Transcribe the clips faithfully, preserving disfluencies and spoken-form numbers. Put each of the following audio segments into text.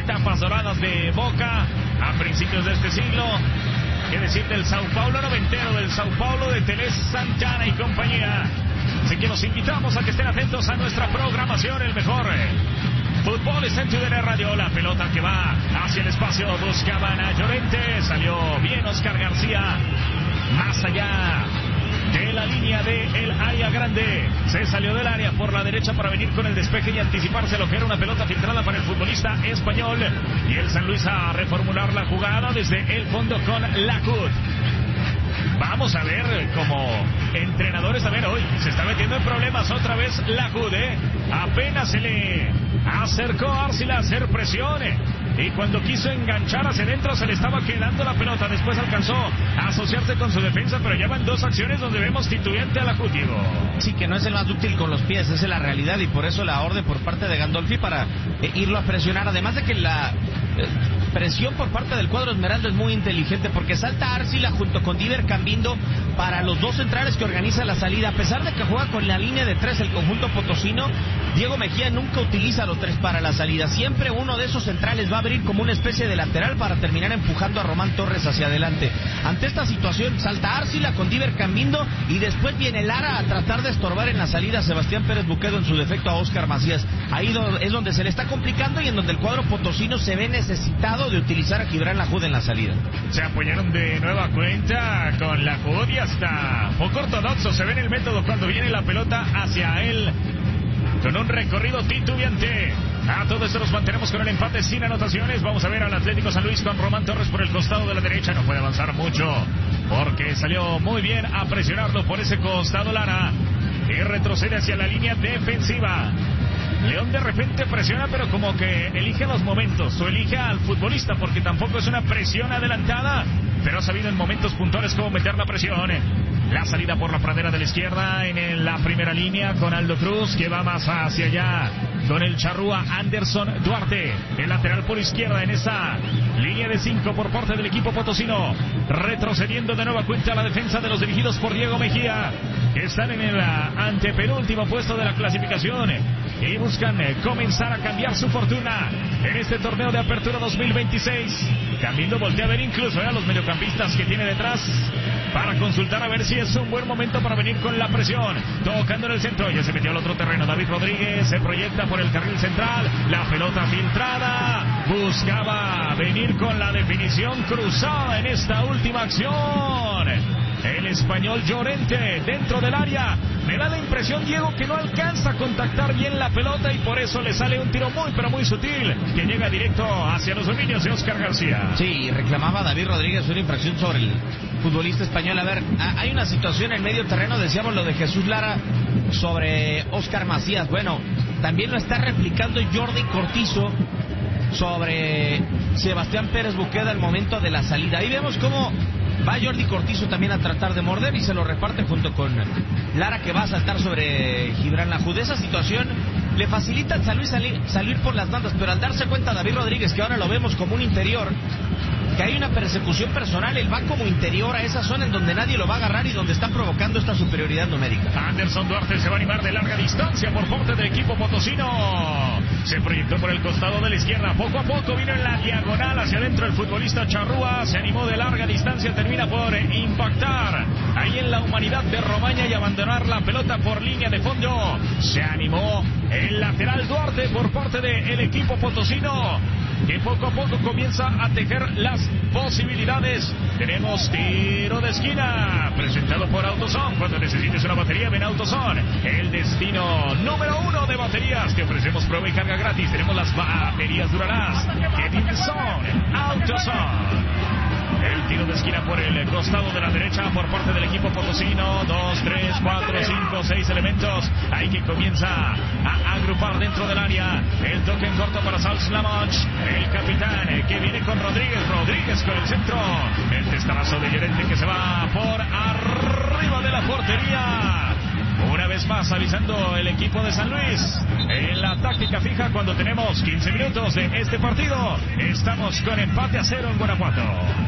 etapas doradas de Boca a principios de este siglo. ¿Qué decir del Sao Paulo noventero, del Sao Paulo de Tele Santana y compañía? Así que los invitamos a que estén atentos a nuestra programación, el mejor fútbol está en T U D N Radio. La pelota que va hacia el espacio, buscaban a Llorente, salió bien Oscar García, más allá de la línea del área grande, se salió del área por la derecha para venir con el despeje y anticiparse lo que era una pelota filtrada para el futbolista español, y el San Luis a reformular la jugada desde el fondo con Lacut. Vamos a ver como entrenadores, a ver, hoy se está metiendo en problemas otra vez Lacut, ¿eh? Apenas se le acercó a Arcila a hacer presión, ¿eh? Y cuando quiso enganchar hacia adentro se le estaba quedando la pelota. Después alcanzó a asociarse con su defensa, pero ya van dos acciones donde vemos titubeante a Lacut. Sí, que no es el más útil con los pies, esa es la realidad, y por eso la orden por parte de Gandolfi para eh, irlo a presionar. Además de que la eh, presión por parte del cuadro esmeralda es muy inteligente, porque salta Arcila junto con Diver Cambindo para los dos centrales que organiza la salida. A pesar de que juega con la línea de tres el conjunto potosino, Diego Mejía nunca utiliza los tres para la salida. Siempre uno de esos centrales va a abrir como una especie de lateral para terminar empujando a Román Torres hacia adelante. Ante esta situación salta Arcila con Diver Cambindo y después viene Lara a tratar de estorbar en la salida a Sebastián Pérez Buquedo, en su defecto a Oscar Macías. Ahí es donde se le está complicando y en donde el cuadro potosino se ve necesitado de utilizar a Gibran Lahoud en la salida. Se apoyaron de nueva cuenta con Lahoud y hasta poco ortodoxo se ve en el método cuando viene la pelota hacia él con un recorrido titubeante. A todo esto nos mantenemos con el empate sin anotaciones. Vamos a ver al Atlético San Luis con Román Torres por el costado de la derecha. No puede avanzar mucho porque salió muy bien a presionarlo por ese costado Lara, y retrocede hacia la línea defensiva. León de repente presiona, pero como que elige los momentos, o elige al futbolista, porque tampoco es una presión adelantada, pero ha sabido en momentos puntuales cómo meter la presión. La salida por la pradera de la izquierda en la primera línea con Aldo Cruz, que va más hacia allá con el charrúa Anderson Duarte, el lateral por izquierda en esa línea de cinco por parte del equipo potosino, retrocediendo de nueva cuenta la defensa de los dirigidos por Diego Mejía, que están en el antepenúltimo puesto de la clasificación y buscan comenzar a cambiar su fortuna en este torneo de apertura dos mil veintiséis. Cambindo voltea a ver incluso a los mediocampistas que tiene detrás para consultar a ver si es un buen momento para venir con la presión. Tocando en el centro, ya se metió al otro terreno David Rodríguez, se proyecta por el carril central, la pelota filtrada, buscaba venir con la definición cruzada en esta última acción. El español Llorente dentro del área, me da la impresión, Diego, que no alcanza a contactar bien la pelota y por eso le sale un tiro muy pero muy sutil que llega directo hacia los dominios de Oscar García. Sí, reclamaba David Rodríguez una infracción sobre el futbolista español. A ver, hay una situación en medio terreno, decíamos lo de Jesús Lara sobre Oscar Macías. Bueno, también lo está replicando Jordi Cortizo sobre Sebastián Pérez Buqueda al momento de la salida. Ahí vemos cómo va Jordi Cortizo también a tratar de morder y se lo reparte junto con Lara, que va a saltar sobre Gibran Lahoud. Esa situación le facilita a San Luis salir, salir por las bandas, pero al darse cuenta David Rodríguez, que ahora lo vemos como un interior, que hay una persecución personal, él va como interior a esa zona en donde nadie lo va a agarrar y donde está provocando esta superioridad numérica. Anderson Duarte se va a animar de larga distancia por parte del equipo potosino. Se proyectó por el costado de la izquierda, poco a poco vino en la diagonal hacia adentro el futbolista charrúa, se animó de larga distancia, termina por impactar ahí en la humanidad de Romaña y abandonar la pelota por línea de fondo. Se animó el lateral Duarte por parte del equipo potosino, que poco a poco comienza a tejer las posibilidades. Tenemos tiro de esquina presentado por AutoZone. Cuando necesites una batería, ven AutoZone, el destino número uno de baterías. Te ofrecemos prueba y carga gratis. Tenemos las baterías Duralast que son AutoZone. El tiro de esquina por el costado de la derecha por parte del equipo potosino. Dos, tres, cuatro, cinco, seis elementos. Ahí que comienza a agrupar dentro del área. El toque en corto para Sals Lamoch, el capitán que viene con Rodríguez. Rodríguez con el centro. El testarazo de Llorente que se va por arriba de la portería. Una vez más avisando el equipo de San Luis en la táctica fija cuando tenemos quince minutos de este partido. Estamos con empate a cero en Guanajuato.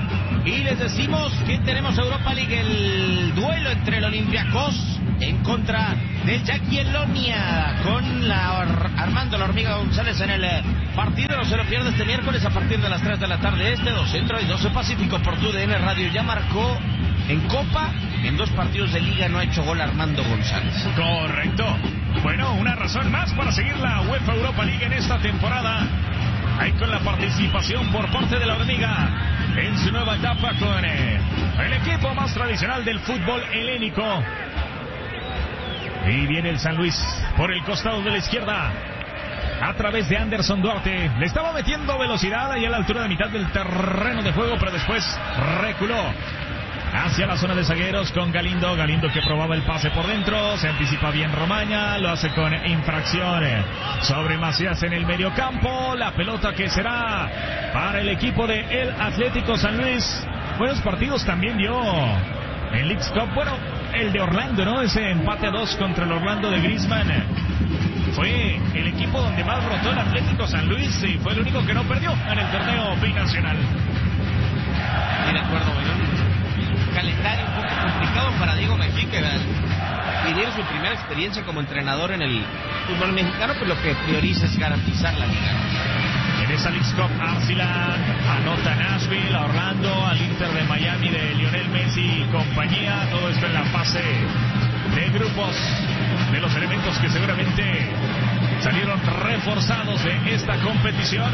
Y les decimos que tenemos Europa League, el duelo entre el Olympiacos en contra del Jagiellonia, con la Armando la Hormiga González en el partido. No se lo pierda este miércoles a partir de las tres de la tarde este, dos Centro y doce Pacífico por tu D N Radio. Ya marcó en Copa, en dos partidos de Liga no ha hecho gol Armando González. Correcto. Bueno, una razón más para seguir la UEFA Europa League en esta temporada. Ahí con la participación por parte de la Hormiga en su nueva etapa con eh, el equipo más tradicional del fútbol helénico. Y viene el San Luis por el costado de la izquierda a través de Anderson Duarte. Le estaba metiendo velocidad ahí a la altura de mitad del terreno de juego, pero después reculó hacia la zona de zagueros con Galindo. Galindo que probaba el pase por dentro. Se anticipa bien Romaña. Lo hace con infracción sobre Macías en el medio campo. La pelota que será para el equipo de el Atlético San Luis. Buenos partidos también dio en Leagues Cup. Bueno, el de Orlando, ¿no? Ese empate a dos contra el Orlando de Griezmann. Fue el equipo donde más brotó el Atlético San Luis y fue el único que no perdió en el torneo binacional. Sí, de acuerdo, ¿no? Calendario un poco complicado para Diego Mejica al vivir su primera experiencia como entrenador en el fútbol mexicano, pues lo que prioriza es garantizar la liga. En esa Leagues Cup, Arsenal anota a Nashville, a Orlando, al Inter de Miami de Lionel Messi y compañía. Todo esto en la fase de grupos de los elementos que seguramente salieron reforzados de esta competición.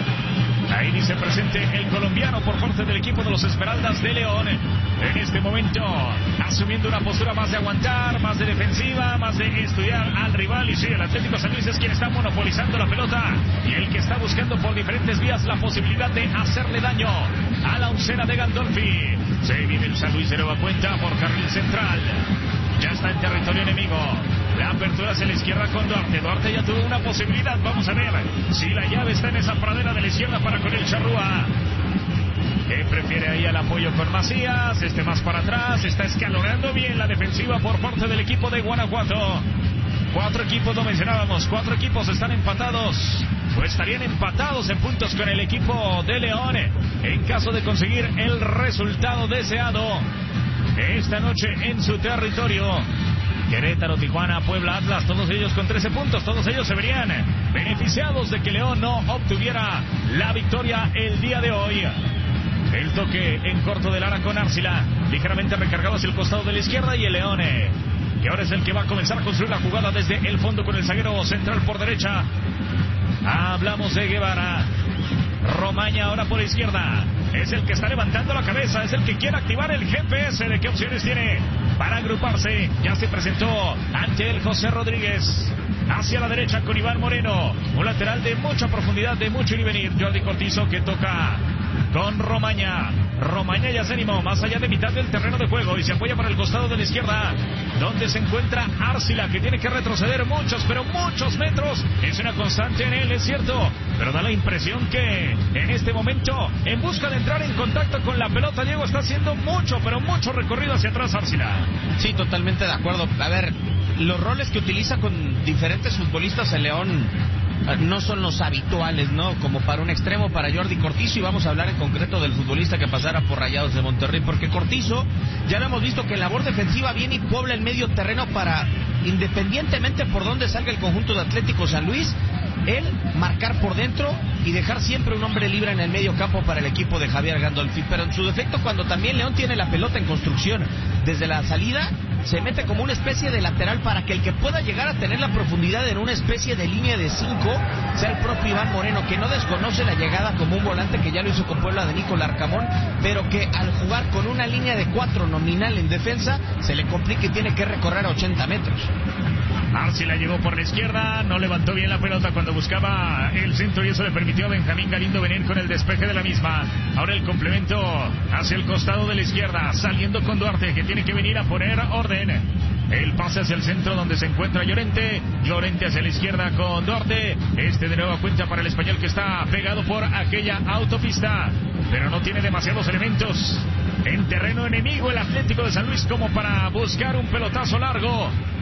Ahí dice presente el colombiano por parte del equipo de los Esmeraldas de León. En este momento asumiendo una postura más de aguantar, más de defensiva, más de estudiar al rival. Y sí, el Atlético San Luis es quien está monopolizando la pelota y el que está buscando por diferentes vías la posibilidad de hacerle daño a la oncena de Gandolfi. Se viene el San Luis de nueva cuenta por carril central. Ya está en territorio enemigo. La apertura hacia la izquierda con Duarte. Duarte ya tuvo una posibilidad. Vamos a ver si la llave está en esa pradera de la izquierda para con el Charrúa. Que prefiere ahí al apoyo con Macías. Este más para atrás. Está escalonando bien la defensiva por parte del equipo de Guanajuato. Cuatro equipos, lo mencionábamos. Cuatro equipos están empatados. O estarían empatados en puntos con el equipo de León. En caso de conseguir el resultado deseado esta noche en su territorio. Querétaro, Tijuana, Puebla, Atlas, todos ellos con trece puntos, todos ellos se verían beneficiados de que León no obtuviera la victoria el día de hoy. El toque en corto del Lara con Arcila, ligeramente recargado hacia el costado de la izquierda y el León, que ahora es el que va a comenzar a construir la jugada desde el fondo con el zaguero central por derecha. Hablamos de Guevara. Romaña ahora por la izquierda. Es el que está levantando la cabeza. Es el que quiere activar el G P S de qué opciones tiene para agruparse. Ya se presentó ante el José Rodríguez. Hacia la derecha con Iván Moreno. Un lateral de mucha profundidad, de mucho ir y venir. Jordi Cortizo que toca con Romaña. Romaña ya se animó más allá de mitad del terreno de juego y se apoya para el costado de la izquierda, donde se encuentra Arcila, que tiene que retroceder muchos, pero muchos metros. Es una constante en él, es cierto, pero da la impresión que en este momento, en busca de entrar en contacto con la pelota, Diego, está haciendo mucho, pero mucho recorrido hacia atrás Arcila. Sí, totalmente de acuerdo. A ver, los roles que utiliza con diferentes futbolistas el León no son los habituales, ¿no? Como para un extremo, para Jordi Cortizo, y vamos a hablar en concreto del futbolista que pasara por Rayados de Monterrey, porque Cortizo, ya lo hemos visto que en labor defensiva viene y puebla el medio terreno para, independientemente por dónde salga el conjunto de Atlético San Luis, él marcar por dentro y dejar siempre un hombre libre en el medio campo para el equipo de Javier Gandolfi. Pero en su defecto, cuando también León tiene la pelota en construcción desde la salida, se mete como una especie de lateral para que el que pueda llegar a tener la profundidad en una especie de línea de cinco sea el propio Iván Moreno, que no desconoce la llegada como un volante, que ya lo hizo con Puebla de Nicolás Arcamón, pero que al jugar con una línea de cuatro nominal en defensa se le complica y tiene que recorrer a ochenta metros. Arcila llegó por la izquierda, no levantó bien la pelota cuando buscaba el centro y eso le permitió a Benjamín Galindo venir con el despeje de la misma. Ahora el complemento hacia el costado de la izquierda, saliendo con Duarte, que tiene que venir a poner orden. El pase hacia el centro donde se encuentra Llorente. Llorente hacia la izquierda con Duarte. Este de nueva cuenta para el español que está pegado por aquella autopista, pero no tiene demasiados elementos en terreno enemigo el Atlético de San Luis como para buscar un pelotazo largo.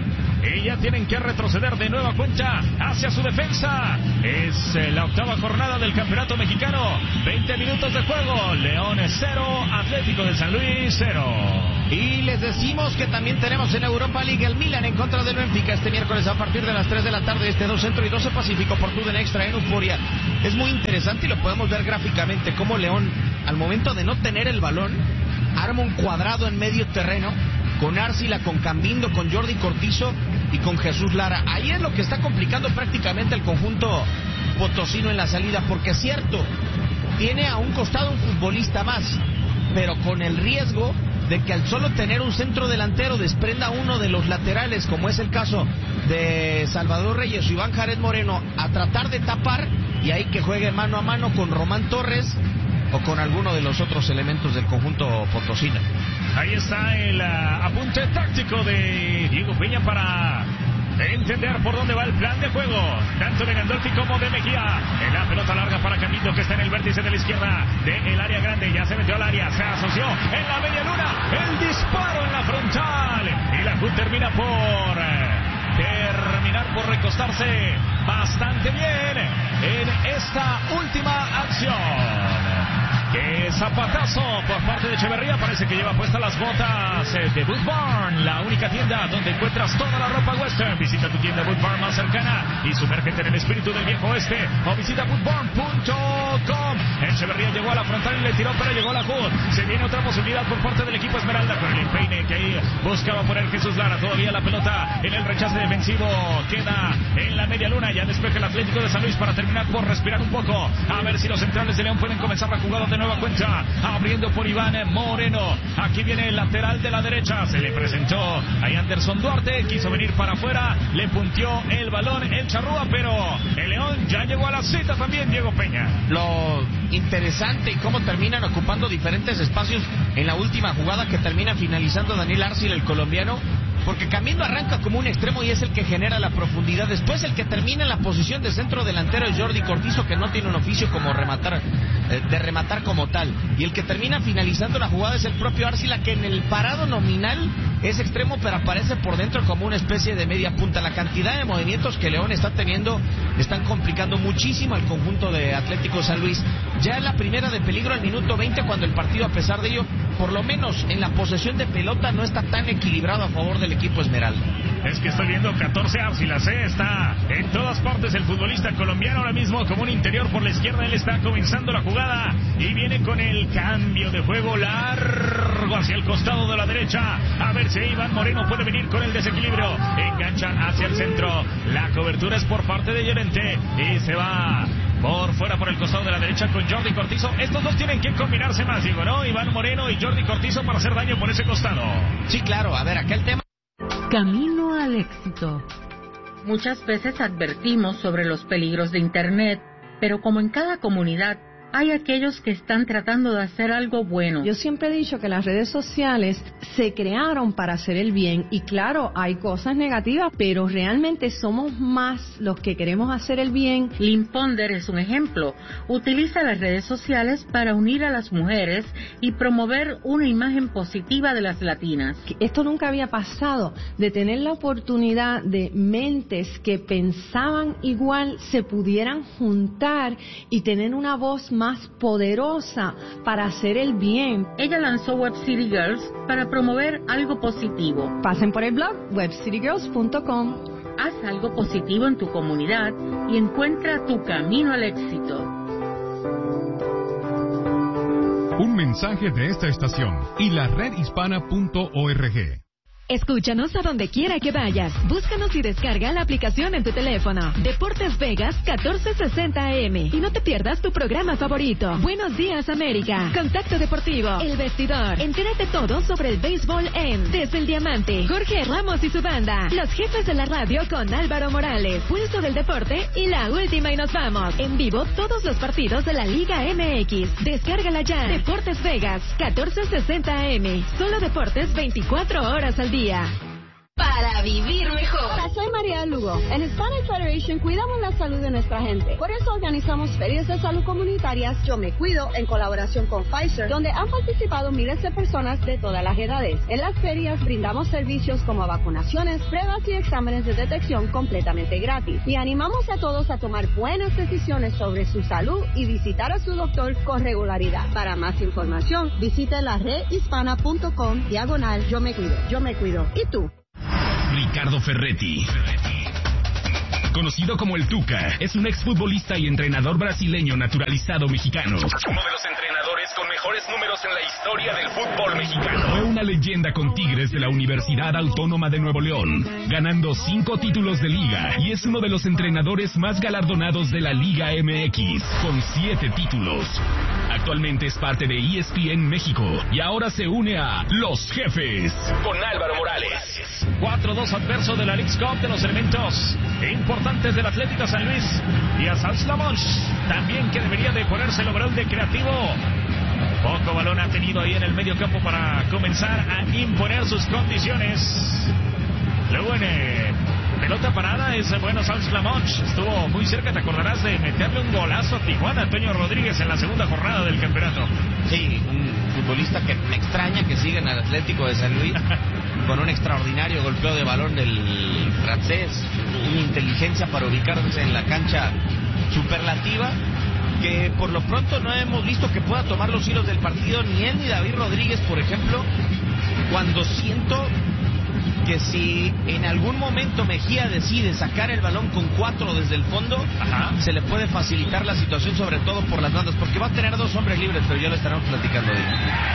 y ya tienen que retroceder de nueva cuenta hacia su defensa. Es eh, la octava jornada del Campeonato Mexicano. veinte minutos de juego. León cero, Atlético de San Luis cero. Y les decimos que también tenemos en Europa League el Milan en contra del Benfica este miércoles a partir de las tres de la tarde, este dos Centro y doce Pacífico por T U D N Extra en Euforia. Es muy interesante y lo podemos ver gráficamente cómo León, al momento de no tener el balón, arma un cuadrado en medio terreno con Arcila, con Cambindo, con Jordi Cortizo y con Jesús Lara. Ahí es lo que está complicando prácticamente el conjunto potosino en la salida, porque es cierto, tiene a un costado un futbolista más, pero con el riesgo de que al solo tener un centro delantero desprenda uno de los laterales, como es el caso de Salvador Reyes o Iván Jared Moreno, a tratar de tapar, y ahí que juegue mano a mano con Román Torres o con alguno de los otros elementos del conjunto potosino. Ahí está el uh, apunte táctico de Diego Peña para entender por dónde va el plan de juego, tanto de Gandolfi como de Mejía. En la pelota larga para Camilo, que está en el vértice de la izquierda del área grande, ya se metió al área, se asoció en la media luna, el disparo en la frontal, y la Q termina por terminar por recostarse bastante bien en esta última acción. ¡Qué zapatazo por parte de Echeverría! Parece que lleva puestas las botas de Boot Barn, la única tienda donde encuentras toda la ropa western. Visita tu tienda Boot Barn más cercana y sumérgete en el espíritu del viejo oeste, o visita boot barn punto com. Echeverría llegó a la frontal y le tiró, pero llegó la Hood. Se viene otra posibilidad por parte del equipo Esmeralda con el empeine que ahí buscaba poner Jesús Lara. Todavía la pelota en el rechace defensivo queda en la media luna. Ya despeja el Atlético de San Luis para terminar por respirar un poco. A ver si los centrales de León pueden comenzar la jugada de nueva cuenta, abriendo por Iván Moreno. Aquí viene el lateral de la derecha, se le presentó a Anderson Duarte, quiso venir para afuera, le puntió el balón el Charrúa, pero el León ya llegó a la cita también, Diego Peña. Lo interesante y cómo terminan ocupando diferentes espacios en la última jugada, que termina finalizando Daniel Arcila, el colombiano, porque Camilo arranca como un extremo y es el que genera la profundidad. Después el que termina en la posición de centro delantero es Jordi Cortizo, que no tiene un oficio como rematar, eh, de rematar como tal. Y el que termina finalizando la jugada es el propio Arcila, que en el parado nominal es extremo, pero aparece por dentro como una especie de media punta. La cantidad de movimientos que León está teniendo están complicando muchísimo al conjunto de Atlético San Luis. Ya en la primera de peligro al minuto veinte, cuando el partido, a pesar de ello, por lo menos en la posesión de pelota, no está tan equilibrado a favor del equipo Esmeralda. Es que estoy viendo catorce Arcilas, ¿eh? Está en todas partes el futbolista colombiano ahora mismo como un interior por la izquierda. Él está comenzando la jugada y viene con el cambio de juego largo hacia el costado de la derecha. A ver si Iván Moreno puede venir con el desequilibrio. Enganchan hacia el centro. La cobertura es por parte de Llorente y se va por fuera por el costado de la derecha con Jordi Cortizo. Estos dos tienen que combinarse más, digo, ¿no? Iván Moreno y Jordi Cortizo para hacer daño por ese costado. Sí, claro. A ver, acá el tema. Camino al éxito. Muchas veces advertimos sobre los peligros de Internet, pero como en cada comunidad, hay aquellos que están tratando de hacer algo bueno. Yo siempre he dicho que las redes sociales se crearon para hacer el bien, y claro, hay cosas negativas, pero realmente somos más los que queremos hacer el bien. Lynn Ponder es un ejemplo. Utiliza las redes sociales para unir a las mujeres y promover una imagen positiva de las latinas. Esto nunca había pasado, de tener la oportunidad de mentes que pensaban igual se pudieran juntar y tener una voz más poderosa para hacer el bien. Ella lanzó Web City Girls para promover algo positivo. Pasen por el blog web city girls punto com. Haz algo positivo en tu comunidad y encuentra tu camino al éxito. Un mensaje de esta estación y la red hispana punto org. Escúchanos a donde quiera que vayas. Búscanos y descarga la aplicación en tu teléfono. Deportes Vegas catorce sesenta A M. Y no te pierdas tu programa favorito. Buenos Días América. Contacto Deportivo. El Vestidor. Entérate todo sobre el béisbol en Desde el Diamante. Jorge Ramos y su banda. Los jefes de la radio con Álvaro Morales. Pulso del Deporte y la última y nos vamos. En vivo todos los partidos de la Liga M X. Descárgala ya. Deportes Vegas catorce sesenta A M. Solo deportes veinticuatro horas al día. Para vivir mejor. Hola, soy María Lugo. En Hispanic Federation cuidamos la salud de nuestra gente. Por eso organizamos ferias de salud comunitarias Yo Me Cuido en colaboración con Pfizer, donde han participado miles de personas de todas las edades. En las ferias brindamos servicios como vacunaciones, pruebas y exámenes de detección completamente gratis. Y animamos a todos a tomar buenas decisiones sobre su salud y visitar a su doctor con regularidad. Para más información, visite la red hispana punto com diagonal Yo Me Cuido. Yo Me Cuido. ¿Y tú? Ricardo Ferretti, conocido como el Tuca, es un exfutbolista y entrenador brasileño naturalizado mexicano. Uno de los entrenadores con mejores números en la historia del fútbol mexicano. Fue una leyenda con Tigres de la Universidad Autónoma de Nuevo León, ganando cinco títulos de liga, y es uno de los entrenadores más galardonados de la Liga M X, con siete títulos. Actualmente es parte de E S P N México y ahora se une a Los Jefes con Álvaro Morales. cuatro dos adverso de la Leagues Cup de los elementos importantes del Atlético San Luis y a Salslamons también, que debería de ponerse el overall de creativo. Poco balón ha tenido ahí en el medio campo para comenzar a imponer sus condiciones. Luego en eh, pelota parada es bueno Salslamons. Estuvo muy cerca, te acordarás, de meterle un golazo a Tijuana, Antonio Rodríguez, en la segunda jornada del campeonato. Sí, un futbolista que me extraña que siga en el Atlético de San Luis. Con un extraordinario golpeo de balón del francés, una inteligencia para ubicarse en la cancha superlativa, que por lo pronto no hemos visto que pueda tomar los hilos del partido, ni él ni David Rodríguez, por ejemplo, cuando siento que si en algún momento Mejía decide sacar el balón con cuatro desde el fondo, ajá, se le puede facilitar la situación, sobre todo por las bandas, porque va a tener dos hombres libres, pero ya lo estaremos platicando de ello.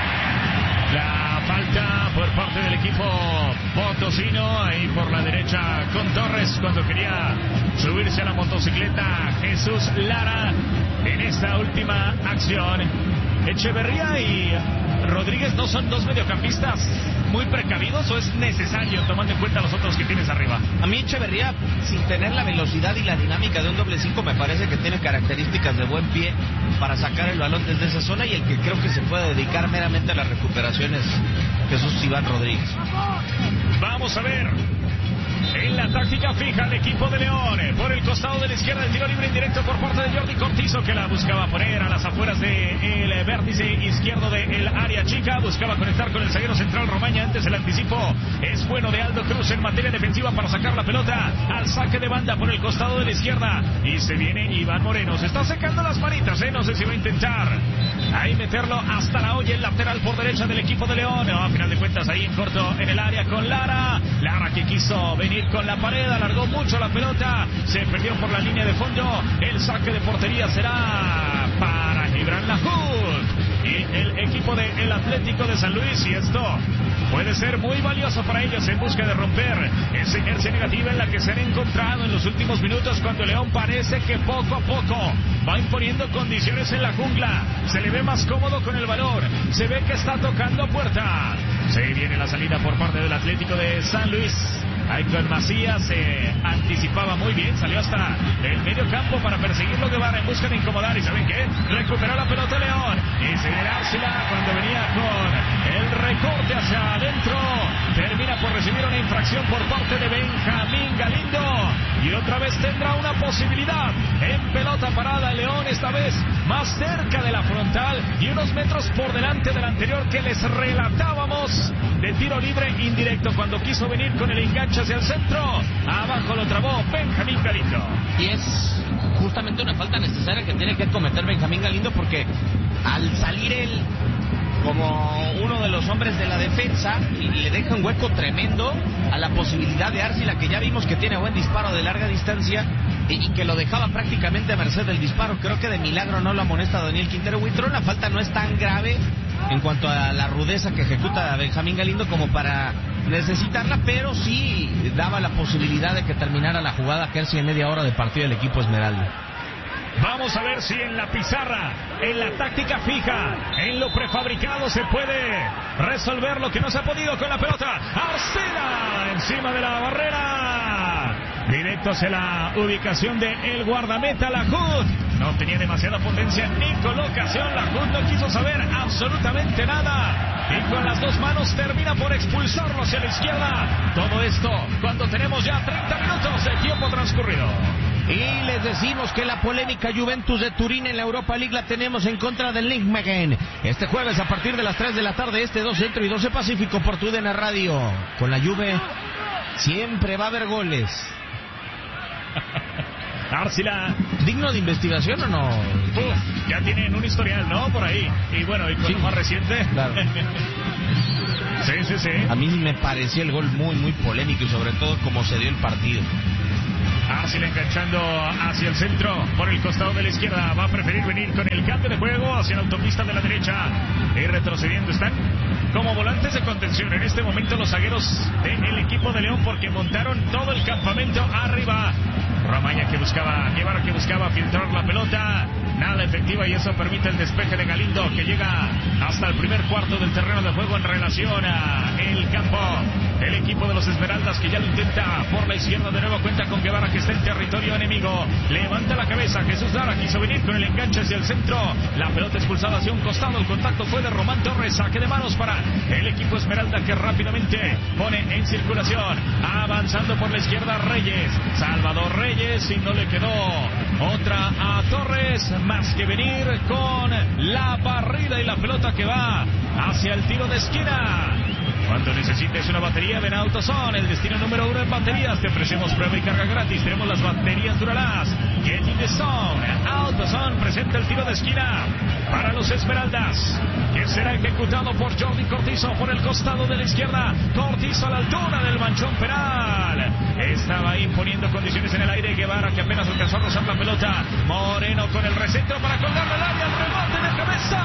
La falta por parte del equipo potosino, ahí por la derecha con Torres, cuando quería subirse a la motocicleta Jesús Lara en esta última acción. Echeverría y Rodríguez no son dos mediocampistas muy precavidos, o es necesario tomando en cuenta los otros que tienes arriba. A mí Echeverría, sin tener la velocidad y la dinámica de un doble cinco, me parece que tiene características de buen pie para sacar el balón desde esa zona, y el que creo que se puede dedicar meramente a las recuperaciones, Jesús Iván Rodríguez. Vamos a ver. En la táctica fija el equipo de León, por el costado de la izquierda, el tiro libre indirecto por parte de Jordi Cortizo, que la buscaba poner a las afueras del de vértice izquierdo del área chica, buscaba conectar con el zaguero central Romaña. Antes el anticipo es bueno de Aldo Cruz en materia defensiva para sacar la pelota al saque de banda por el costado de la izquierda, y se viene Iván Moreno, se está secando las manitas, ¿eh? No sé si va a intentar ahí meterlo hasta la olla, el lateral por derecha del equipo de León. No, a final de cuentas ahí en corto en el área con Lara, Lara que quiso venir con la pared, alargó mucho la pelota, se perdió por la línea de fondo. El saque de portería será para Gibran Lahoud y el equipo del Atlético de San Luis, y esto puede ser muy valioso para ellos en busca de romper esa inercia negativa en la que se han encontrado en los últimos minutos, cuando León parece que poco a poco va imponiendo condiciones en la jungla. Se le ve más cómodo con el balón, se ve que está tocando puerta. Se viene la salida por parte del Atlético de San Luis. Ahí con Macías se anticipaba muy bien, salió hasta el medio campo para perseguirlo Guevara en busca de incomodar, y ¿saben qué? Recuperó la pelota León y se viene Arcila cuando venía con el recorte hacia adentro, termina por recibir una infracción por parte de Benjamín Galindo, y otra vez tendrá una posibilidad en pelota parada León, esta vez más cerca de la frontal y unos metros por delante del anterior que les relatábamos de tiro libre indirecto, cuando quiso venir con el enganche hacia el centro, abajo lo trabó Benjamín Galindo. Y es justamente una falta necesaria que tiene que cometer Benjamín Galindo, porque al salir él como uno de los hombres de la defensa, y le deja un hueco tremendo a la posibilidad de Arcila, que ya vimos que tiene buen disparo de larga distancia y, y que lo dejaba prácticamente a merced del disparo. Creo que de milagro no lo amonesta Daniel Quintero Huitrón. La falta no es tan grave en cuanto a la rudeza que ejecuta Benjamín Galindo como para necesitarla, pero sí daba la posibilidad de que terminara la jugada casi en media hora de partido del equipo Esmeralda. Vamos a ver si en la pizarra, en la táctica fija, en lo prefabricado se puede resolver lo que no se ha podido con la pelota. Arcila encima de la barrera. Directo hacia la ubicación de el guardameta Lahoud. No tenía demasiada potencia ni colocación. Lahoud no quiso saber absolutamente nada. Y con las dos manos termina por expulsarlo hacia la izquierda. Todo esto cuando tenemos ya treinta minutos de tiempo transcurrido. Y les decimos que la polémica Juventus de Turín en la Europa League la tenemos en contra del Nijmegen. Este jueves a partir de las tres de la tarde, este dos Centro y doce Pacífico por tu D N Radio. Con la Juve siempre va a haber goles. Arcila. ¿Digno de investigación o no? Uf, ya tienen un historial, ¿no? Por ahí. Y bueno, y con sí, más reciente. Claro. Sí, sí, sí. A mí me pareció el gol muy, muy polémico y sobre todo cómo se dio el partido. Arcila enganchando hacia el centro por el costado de la izquierda. Va a preferir venir con el cambio de juego hacia la autopista de la derecha. Y retrocediendo están como volantes de contención en este momento los zagueros del equipo de León, porque montaron todo el campamento arriba. Romaña que buscaba, Guevara que buscaba filtrar la pelota, nada efectiva, y eso permite el despeje de Galindo, que llega hasta el primer cuarto del terreno de juego en relación a el campo. El equipo de los Esmeraldas, que ya lo intenta por la izquierda, de nuevo cuenta con Guevara, que está en territorio enemigo. Levanta la cabeza, Jesús Lara quiso venir con el enganche hacia el centro. La pelota expulsada hacia un costado, el contacto fue de Román Torres. Saque de manos para el equipo Esmeralda, que rápidamente pone en circulación. Avanzando por la izquierda Reyes, Salvador Reyes, y no le quedó otra a Torres más que venir con la barrida y la pelota que va hacia el tiro de esquina. Cuando necesites una batería, ven a AutoZone, el destino número uno en baterías. Te ofrecemos prueba y carga gratis. Tenemos las baterías Duralast. Get in the zone. AutoZone presenta el tiro de esquina para los Esmeraldas, que será ejecutado por Jordi Cortizo por el costado de la izquierda. Cortizo a la altura del manchón penal. Estaba imponiendo condiciones en el aire Guevara, que apenas alcanzó a rozar la pelota. Moreno con el recentro para colgarle al área. El remate de cabeza.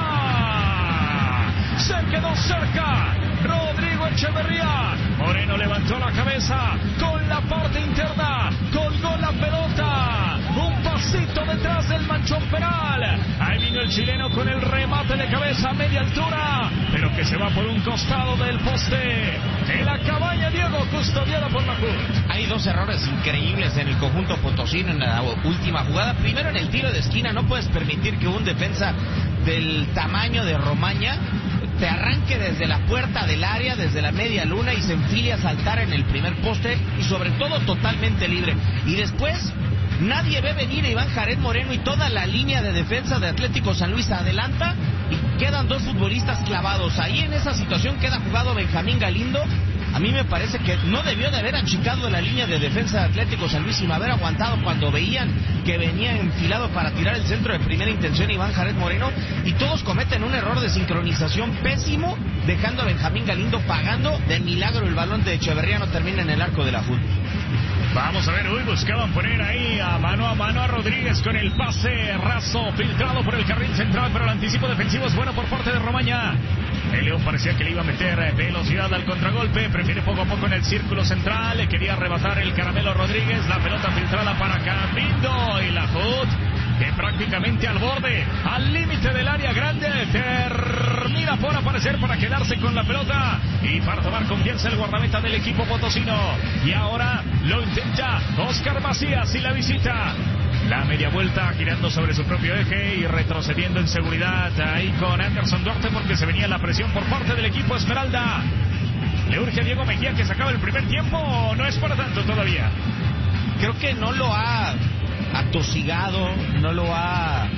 Se quedó cerca Rodrigo Echeverría. Moreno levantó la cabeza con la parte interna, colgó la pelota un pasito detrás del manchón penal. Ahí vino el chileno con el remate de cabeza a media altura, pero que se va por un costado del poste de la cabaña, Diego, custodiada por Lahoud. Hay dos errores increíbles en el conjunto potosino en la última jugada. Primero, en el tiro de esquina no puedes permitir que un defensa del tamaño de Romaña te arranque desde la puerta del área, desde la media luna, y se enfile a saltar en el primer poste, y sobre todo totalmente libre. Y después nadie ve venir a Iván Jared Moreno, y toda la línea de defensa de Atlético San Luis adelanta y quedan dos futbolistas clavados. Ahí en esa situación queda jugado Benjamín Galindo. A mí me parece que no debió de haber achicado la línea de defensa de Atlético San Luis, sino haber aguantado cuando veían que venía enfilado para tirar el centro de primera intención Iván Jared Moreno, y todos cometen un error de sincronización pésimo, dejando a Benjamín Galindo pagando. De milagro el balón de Echeverría no termina en el arco de Lahoud. Vamos a ver, hoy buscaban poner ahí a mano a mano a Rodríguez con el pase raso filtrado por el carril central, pero el anticipo defensivo es bueno por parte de Romaña. El León parecía que le iba a meter velocidad al contragolpe, prefiere poco a poco en el círculo central, le quería arrebatar el Caramelo Rodríguez, la pelota filtrada para Cambindo, y Lahoud, que prácticamente al borde, al límite del área grande, termina por aparecer para quedarse con la pelota y para tomar confianza el guardameta del equipo potosino. Y ahora lo intenta Oscar Macías y la visita. La media vuelta girando sobre su propio eje y retrocediendo en seguridad ahí con Anderson Duarte, porque se venía la presión por parte del equipo Esmeralda. ¿Le urge a Diego Mejía que se acabe el primer tiempo o no es para tanto todavía? Creo que no lo ha atosigado, no lo ha...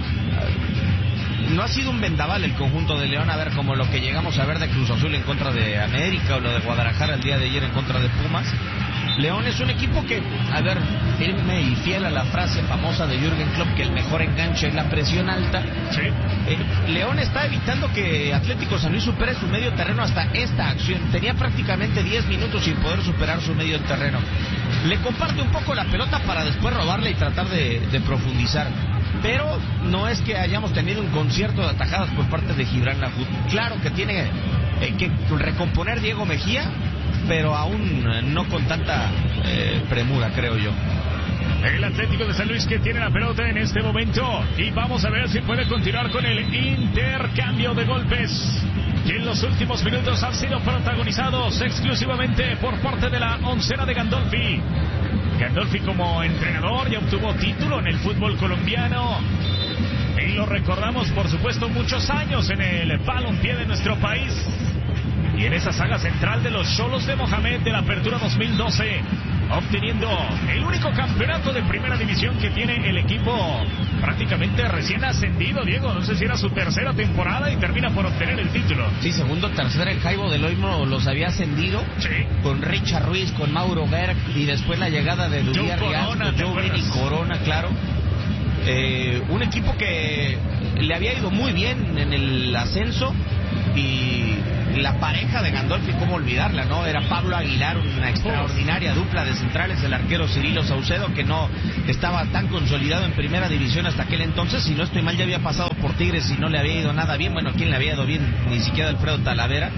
No ha sido un vendaval el conjunto de León, a ver, como lo que llegamos a ver de Cruz Azul en contra de América, o lo de Guadalajara el día de ayer en contra de Pumas. León es un equipo que, a ver, firme y fiel a la frase famosa de Jürgen Klopp, que el mejor enganche es la presión alta. Sí. Eh, León está evitando que Atlético San Luis supere su medio terreno hasta esta acción. Tenía prácticamente diez minutos sin poder superar su medio terreno. Le comparte un poco la pelota para después robarle y tratar de, de profundizar. Pero no es que hayamos tenido un concierto de atajadas por parte de Gibran Lahoud. Claro que tiene eh, que recomponer Diego Mejía, pero aún no con tanta eh, premura, creo yo. El Atlético de San Luis que tiene la pelota en este momento, y vamos a ver si puede continuar con el intercambio de golpes, que en los últimos minutos han sido protagonizados exclusivamente por parte de la oncena de Gandolfi. Gandolfi como entrenador ya obtuvo título en el fútbol colombiano. Y lo recordamos, por supuesto, muchos años en el balompié de nuestro país. Y en esa saga central de los Xolos de Mohamed de la Apertura dos mil doce, obteniendo el único campeonato de primera división que tiene el equipo prácticamente recién ascendido, Diego. No sé si era su tercera temporada y termina por obtener el título. Sí, segundo, tercero, el Jaibo del Olmo los había ascendido. Sí. Con Richard Ruiz, con Mauro Berg y después la llegada de Duría Riascos, Joe Vini Corona, claro. Eh, un equipo que le había ido muy bien en el ascenso y la pareja de Gandolfi, cómo olvidarla, ¿no? Era Pablo Aguilar, una extraordinaria dupla de centrales, el arquero Cirilo Saucedo, que no estaba tan consolidado en primera división hasta aquel entonces. Si no estoy mal, ya había pasado por Tigres y no le había ido nada bien. Bueno, ¿quién le había ido bien? Ni siquiera Alfredo Talavera.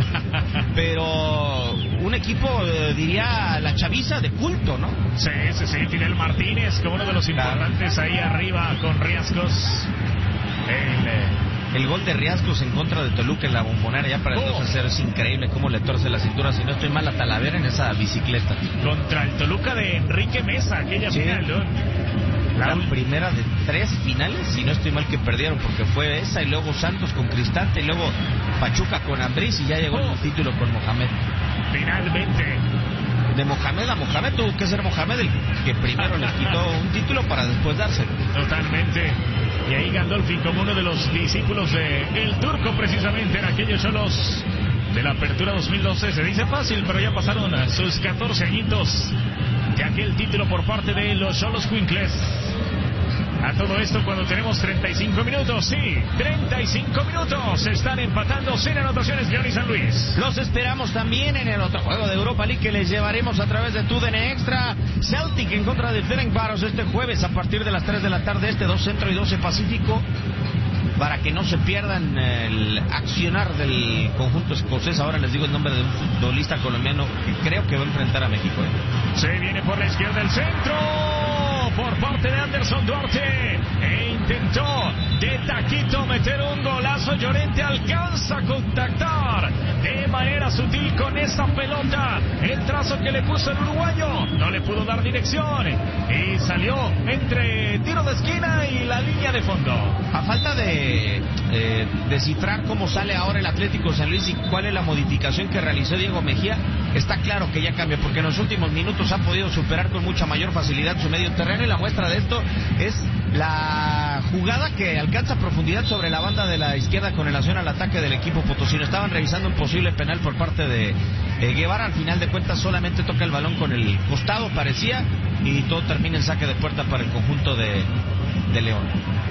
Pero un equipo, eh, diría, la chaviza de culto, ¿no? Sí, sí, sí. Fidel Martínez como uno de los importantes ahí arriba con Riascos. El... Eh... El gol de Riascos en contra de Toluca en la Bombonera ya para el dos a cero es increíble cómo le torce la cintura. Si no estoy mal, a Talavera en esa bicicleta. Contra el Toluca de Enrique Mesa, aquella sí. final, ¿no? La primera de tres finales, si no estoy mal, que perdieron, porque fue esa y luego Santos con Cristante y luego Pachuca con Ambriz y ya llegó oh. el título con Mohamed. Finalmente. De Mohamed a Mohamed tuvo que ser Mohamed el que primero le quitó un título para después dárselo. Totalmente. Y ahí Gandolfi como uno de los discípulos de El Turco, precisamente en aquellos Xolos de la Apertura dos mil doce. Se dice fácil, pero ya pasaron sus catorce añitos de aquel título por parte de los Xolos Cuincles. A todo esto cuando tenemos treinta y cinco minutos, sí, treinta y cinco minutos, se están empatando sin anotaciones León y San Luis. Los esperamos también en el otro juego de Europa League que les llevaremos a través de TUDN Extra. Celtic en contra de Ferencváros este jueves a partir de las tres de la tarde, este dos Centro y doce Pacífico. Para que no se pierdan el accionar del conjunto escocés. Ahora les digo el nombre de un futbolista colombiano que creo que va a enfrentar a México. Se viene por la izquierda el centro por parte de Anderson Duarte e intentó de taquito meter un golazo. Llorente alcanza a contactar de manera sutil con esa pelota el trazo que le puso el uruguayo, no le pudo dar dirección y salió entre tiro de esquina y la línea de fondo. A falta de eh, descifrar cómo sale ahora el Atlético San Luis y cuál es la modificación que realizó Diego Mejía, está claro que ya cambia, porque en los últimos minutos ha podido superar con mucha mayor facilidad su medio terreno, y la muestra de esto es la jugada que alcanza profundidad sobre la banda de la izquierda con relación al ataque del equipo potosino. Estaban revisando un posible penal por parte de eh, Guevara. Al final de cuentas solamente toca el balón con el costado, parecía, y todo termina en saque de puerta para el conjunto de, de León.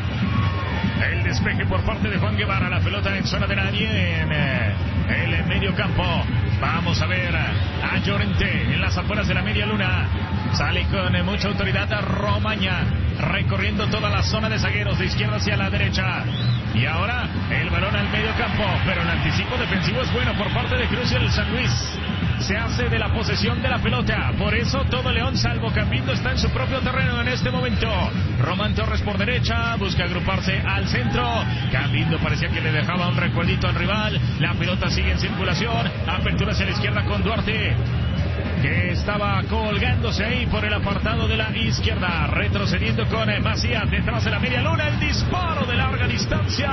El despeje por parte de Juan Guevara, la pelota en zona de nadie en eh, el medio campo. Vamos a ver a Llorente en las afueras de la media luna. Sale con eh, mucha autoridad a Romaña, recorriendo toda la zona de zagueros de izquierda hacia la derecha. Y ahora el balón al medio campo, pero el anticipo defensivo es bueno por parte de Cruz y el San Luis. Se hace de la posesión de la pelota, por eso todo León salvo Cambindo está en su propio terreno en este momento. Román Torres por derecha, busca agruparse al centro. Cambindo parecía que le dejaba un recuerdito al rival. La pelota sigue en circulación, apertura hacia la izquierda con Duarte, que estaba colgándose ahí por el apartado de la izquierda, retrocediendo con Macías detrás de la media luna, el disparo de larga distancia,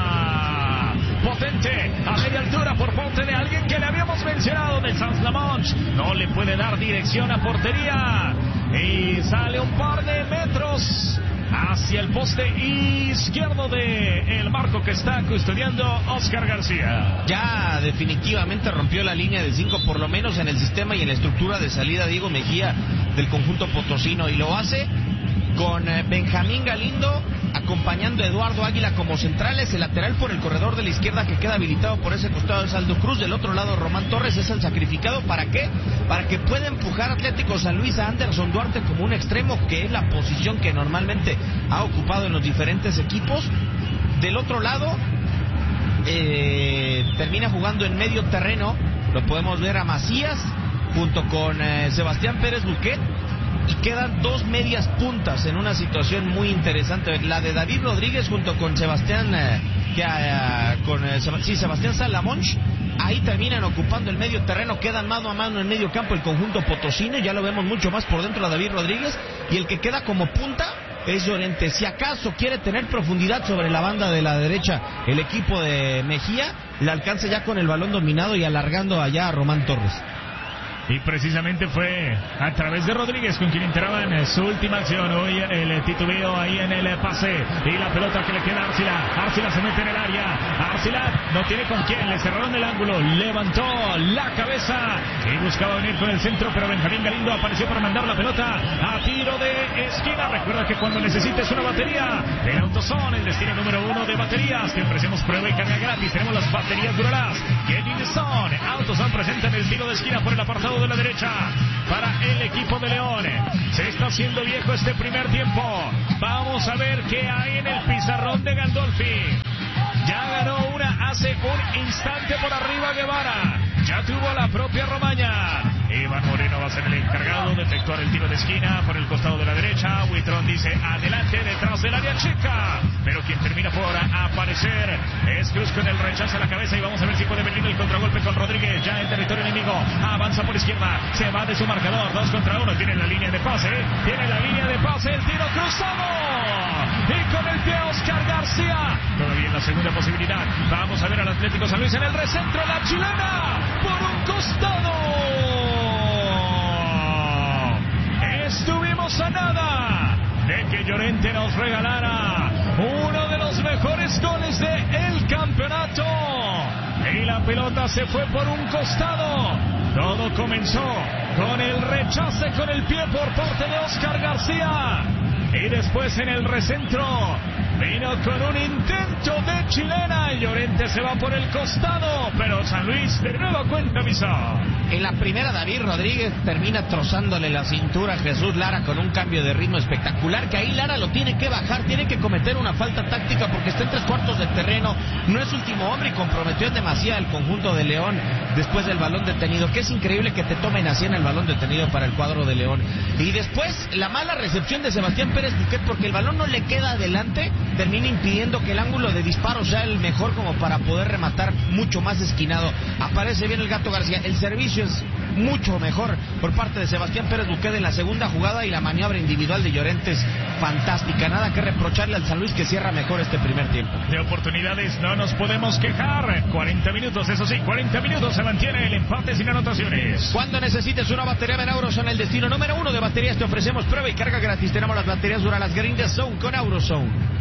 potente, a media altura por parte de alguien que le habíamos mencionado, de Sans-Lamanche, no le puede dar dirección a portería, y sale un par de metros hacia el poste izquierdo de el marco que está custodiando Oscar García. Ya definitivamente rompió la línea de cinco, por lo menos en el sistema y en la estructura de salida, Diego Mejía del conjunto potosino, y lo hace con Benjamín Galindo acompañando a Eduardo Águila como centrales. El lateral por el corredor de la izquierda que queda habilitado por ese costado es Aldo Cruz. Del otro lado Román Torres es el sacrificado. ¿Para qué? Para que pueda empujar Atlético San Luis a Anderson Duarte como un extremo, que es la posición que normalmente ha ocupado en los diferentes equipos. Del otro lado eh, termina jugando en medio terreno, lo podemos ver a Macías junto con eh, Sebastián Pérez Buquet. Y quedan dos medias puntas en una situación muy interesante. La de David Rodríguez junto con Sebastián eh, que uh, con uh, sí, Sebastián Salamonch. Ahí terminan ocupando el medio terreno, quedan mano a mano en medio campo el conjunto potosino, ya lo vemos mucho más por dentro a David Rodríguez, y el que queda como punta es Llorente. Si acaso quiere tener profundidad sobre la banda de la derecha el equipo de Mejía, le alcanza ya con el balón dominado y alargando allá a Román Torres. Y precisamente fue a través de Rodríguez con quien entraba en su última acción. Hoy el titubeo ahí en el pase. Y la pelota que le queda a Arcila. Arcila se mete en el área. Arcila no tiene con quién. Le cerraron el ángulo. Levantó la cabeza y buscaba venir con el centro. Pero Benjamín Galindo apareció para mandar la pelota a tiro de esquina. Recuerda que cuando necesites una batería en AutoZone, el destino número uno de baterías, te ofrecemos prueba y carga gratis. Tenemos las baterías Duralast. Get in the zone. AutoZone presenta en el tiro de esquina por el apartado de la derecha para el equipo de León. Se está haciendo viejo este primer tiempo. Vamos a ver qué hay en el pizarrón de Gandolfi. Ya ganó una hace un instante por arriba Guevara. Ya tuvo la propia Romaña. Iván Moreno va a ser el encargado de efectuar el tiro de esquina por el costado de la derecha. Huitrón dice adelante detrás del área chica. Pero quien termina por aparecer es Cruz con el rechazo a la cabeza. Y vamos a ver si puede venir el contragolpe con Rodríguez. Ya en territorio enemigo. Avanza por izquierda. Se va de su marcador. Dos contra uno. Tiene la línea de pase. Tiene la línea de pase. El tiro cruzado. Y con el pie Oscar García. Todavía en la segunda posibilidad. Vamos a ver al Atlético San Luis en el recentro. La chilena. Por un costado. Estuvimos a nada de que Llorente nos regalara uno de los mejores goles del campeonato. Y la pelota se fue por un costado. Todo comenzó con el rechace con el pie por parte de Oscar García. Y después en el recentro vino con un intento de chilena. Y Llorente se va por el costado. Pero San Luis de nueva cuenta avisó. En la primera David Rodríguez termina trozándole la cintura a Jesús Lara con un cambio de ritmo espectacular, que ahí Lara lo tiene que bajar, tiene que cometer una falta táctica porque está en tres cuartos de terreno, no es último hombre y comprometió en demasía el conjunto de León después del balón detenido, que es increíble que te tomen así en el balón detenido para el cuadro de León. Y después la mala recepción de Sebastián Pérez Buquet, porque el balón no le queda adelante, termina impidiendo que el ángulo de disparo sea el mejor como para poder rematar mucho más esquinado. Aparece bien el Gato García, el servicio es mucho mejor por parte de Sebastián Pérez Buquet en la segunda jugada, y la maniobra individual de Llorente es fantástica. Nada que reprocharle al San Luis, que cierra mejor este primer tiempo. De oportunidades no nos podemos quejar. cuarenta minutos, eso sí, cuarenta minutos se mantiene el empate sin anotaciones. Cuando necesites una batería en Auroson, el destino número uno de baterías, te ofrecemos prueba y carga gratis. Tenemos las baterías Duralast Green Zone con Auroson.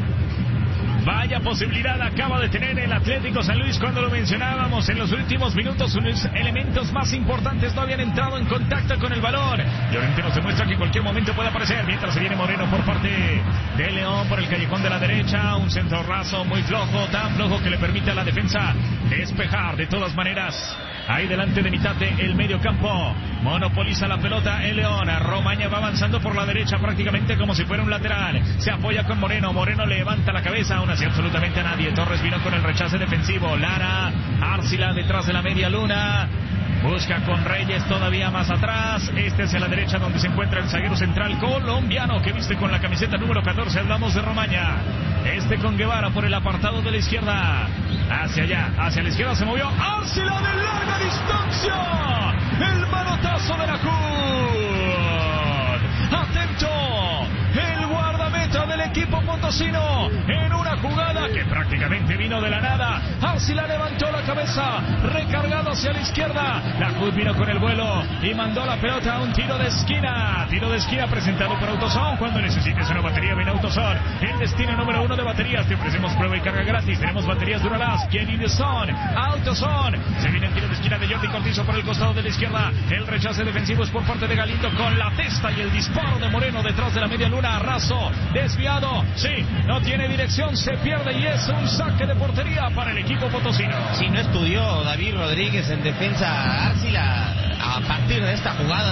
Vaya posibilidad acaba de tener el Atlético San Luis cuando lo mencionábamos en los últimos minutos. Unos elementos más importantes no habían entrado en contacto con el balón. Llorente nos demuestra que en cualquier momento puede aparecer. Mientras se viene Moreno por parte de León por el callejón de la derecha. Un centro raso muy flojo, tan flojo que le permite a la defensa despejar de todas maneras. Ahí delante de mitad del medio campo monopoliza la pelota el León. Romaña va avanzando por la derecha prácticamente como si fuera un lateral. Se apoya con Moreno. Moreno levanta la cabeza. Aún así absolutamente a nadie. Torres vino con el rechace defensivo. Lara, Arcila detrás de la media luna. Busca con Reyes todavía más atrás. Este hacia la derecha donde se encuentra el zaguero central colombiano que viste con la camiseta número catorce. Hablamos de Romaña. Este con Guevara por el apartado de la izquierda. Hacia allá, hacia la izquierda se movió Arcila de larga distancia. El manotazo de la Cruz. Atento. El guardameta del equipo potosino en una jugada que prácticamente vino de la nada. Arcila levantó la cabeza, recargado hacia la izquierda. La Cruz vino con el vuelo y mandó la pelota a un tiro de esquina. Tiro de esquina presentado por AutoZone. Cuando necesites una batería, ven a AutoZone. El destino número uno de baterías. Te ofrecemos prueba y carga gratis. Tenemos baterías Duralast. Get in the zone. AutoZone. Se viene el tiro de esquina de Jordi Cortizo por el costado de la izquierda. El rechace defensivo es por parte de Galindo con la testa y el disparo de Moreno detrás de la media luna. Raso, desviado, sí, no tiene dirección, se pierde y es un saque de portería para el equipo potosino. Si no estudió David Rodríguez en defensa Arcila a partir de esta jugada,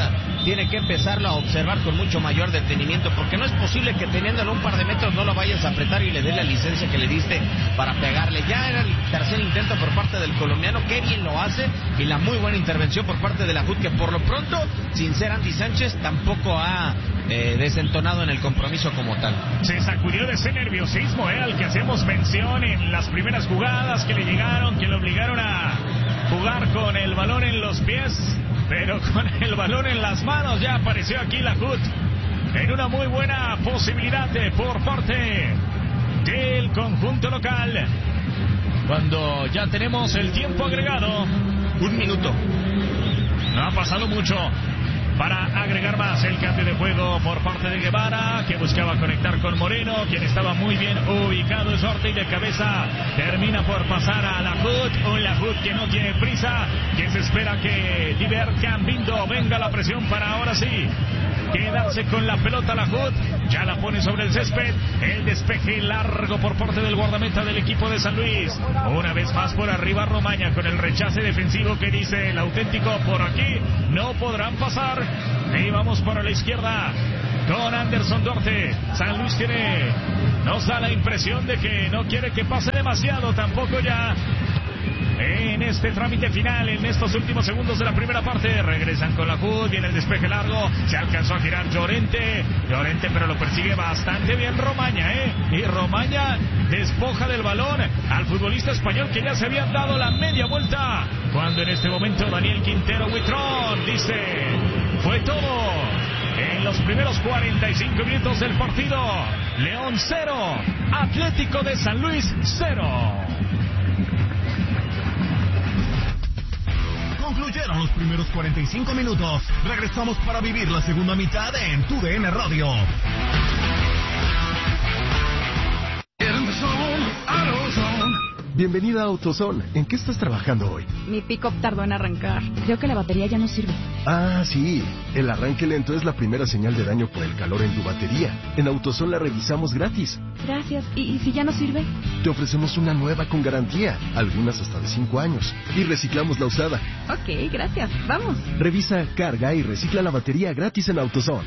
tiene que empezarlo a observar con mucho mayor detenimiento, porque no es posible que teniéndolo un par de metros no lo vayas a apretar y le dé la licencia que le diste para pegarle. Ya era el tercer intento por parte del colombiano, qué bien lo hace, y la muy buena intervención por parte de la J U D, que por lo pronto, sin ser Andy Sánchez, tampoco ha eh, desentonado en el compromiso como tal. Se sacudió de ese nerviosismo, eh, al que hacemos mención en las primeras jugadas que le llegaron, que le obligaron a jugar con el balón en los pies, pero con el balón en las manos. Ya apareció aquí la J U D en una muy buena posibilidad de, por parte del conjunto local, cuando ya tenemos el tiempo agregado. Un minuto. No ha pasado mucho para agregar más. El cambio de juego por parte de Guevara, que buscaba conectar con Moreno, quien estaba muy bien ubicado en suerte, y de cabeza termina por pasar a la J U D. Un la J U D que no tiene prisa, que se espera que Diver Cambindo venga la presión para ahora sí quedarse con la pelota. La J U D ya la pone sobre el césped. El despeje largo por parte del guardameta del equipo de San Luis. Una vez más por arriba Romaña con el rechace defensivo que dice el auténtico: por aquí no podrán pasar. Y vamos para la izquierda con Anderson Duarte. San Luis tiene, nos da la impresión de que no quiere que pase demasiado tampoco ya en este trámite final, en estos últimos segundos de la primera parte. Regresan con la J U D, viene el despeje largo, se alcanzó a girar Llorente, Llorente pero lo persigue bastante bien Romaña, ¿eh? Y Romaña despoja del balón al futbolista español, que ya se había dado la media vuelta, cuando en este momento Daniel Quintero Huitrón dice: fue todo en los primeros cuarenta y cinco minutos del partido. León cero, Atlético de San Luis cero. Concluyeron los primeros cuarenta y cinco minutos. Regresamos para vivir la segunda mitad en Tu D N Radio. Bienvenida a AutoZone. ¿En qué estás trabajando hoy? Mi pick-up tardó en arrancar. Creo que la batería ya no sirve. Ah, sí. El arranque lento es la primera señal de daño por el calor en tu batería. En AutoZone la revisamos gratis. Gracias. ¿Y, y si ya no sirve? Te ofrecemos una nueva con garantía, algunas hasta de cinco años. Y reciclamos la usada. Ok, gracias. Vamos. Revisa, carga y recicla la batería gratis en AutoZone.